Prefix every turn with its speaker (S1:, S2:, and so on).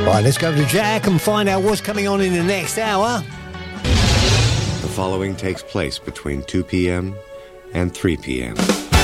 S1: Right, let's go to Jack and find out what's coming on in the next hour.
S2: The following takes place between 2 p.m. and 3 p.m.